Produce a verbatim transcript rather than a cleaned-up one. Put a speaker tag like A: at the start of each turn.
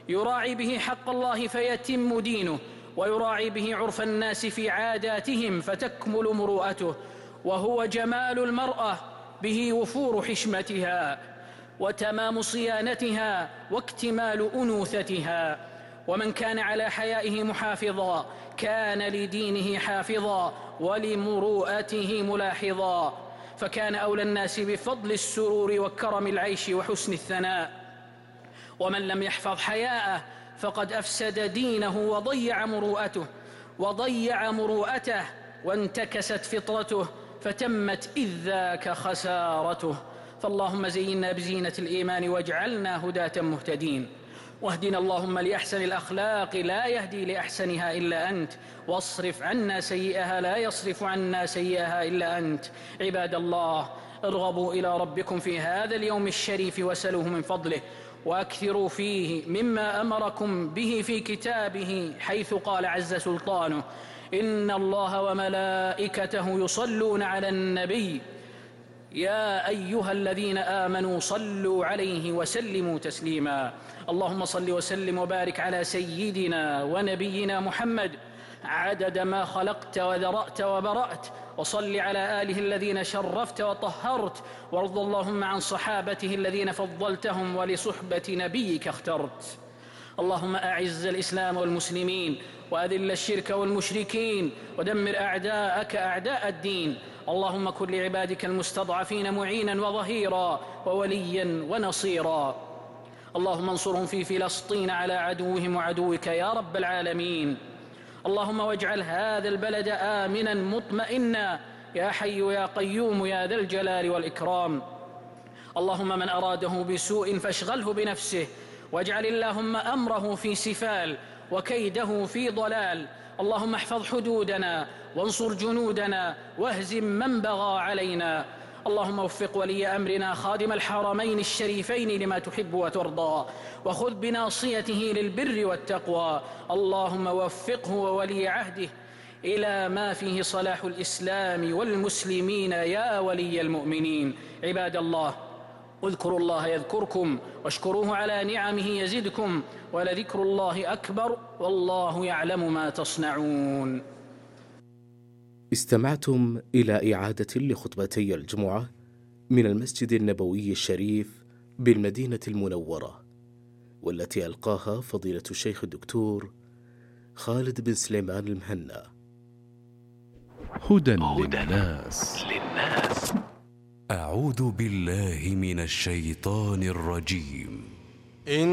A: يراعي به حق الله فيتم دينه، ويراعي به عرف الناس في عاداتهم فتكمل مروءته، وهو جمال المرأة به وفور حشمتها وتمام صيانتها واكتمال أنوثتها. ومن كان على حيائه محافظا كان لدينه حافظا ولمروءته ملاحظا، فكان أولى الناس بفضل السرور وكرم العيش وحسن الثناء. ومن لم يحفظ حياءه فقد أفسد دينه وضيع مروءته وضيع مروءته وانتكست فطرته فتمت إذ ذاك خسارته. فاللهم زينا بزينة الإيمان واجعلنا هداة مهتدين، واهدنا اللهم لأحسن الأخلاق لا يهدي لأحسنها إلا أنت، واصرف عنا سيئها لا يصرف عنا سيئها إلا أنت. عباد الله، ارغبوا إلى ربكم في هذا اليوم الشريف وسلوه من فضله، وأكثروا فيه مما أمركم به في كتابه، حيث قال عز سلطانه: إن الله وملائكته يصلون على النبي يا أيها الذين آمنوا صلوا عليه وسلموا تسليما. اللهم صل وسلم وبارك على سيدنا ونبينا محمد عدد ما خلقت وذرأت وبرأت، وصل على آله الذين شرفت وطهرت، وارض اللهم عن صحابته الذين فضلتهم ولصحبة نبيك اخترت. اللهم أعز الإسلام والمسلمين، وأذل الشرك والمشركين، ودمر أعداءك أعداء الدين. اللهم كن لعبادك المستضعفين معينا وظهيرا ووليا ونصيرا. اللهم انصرهم في فلسطين على عدوهم وعدوك يا رب العالمين. اللهم واجعل هذا البلد آمنا مطمئنا يا حي يا قيوم يا ذا الجلال والإكرام. اللهم من أراده بسوء فاشغله بنفسه، واجعل اللهم أمره في سفال وكيده في ضلال. اللهم احفظ حدودنا وانصر جنودنا واهزم من بغى علينا. اللهم وفق ولي أمرنا خادم الحرمين الشريفين لما تحب وترضى، وخذ بناصيته للبر والتقوى. اللهم وفقه وولي عهده إلى ما فيه صلاح الإسلام والمسلمين يا ولي المؤمنين. عباد الله، اذكروا الله يذكركم، واشكروه على نعمه يزدكم، ولذكر الله أكبر، والله يعلم ما تصنعون.
B: استمعتم إلى إعادة لخطبتي الجمعة من المسجد النبوي الشريف بالمدينة المنورة، والتي ألقاها فضيلة الشيخ الدكتور خالد بن سليمان المهنا.
C: هدى للناس. للناس. أعوذ بالله من الشيطان الرجيم.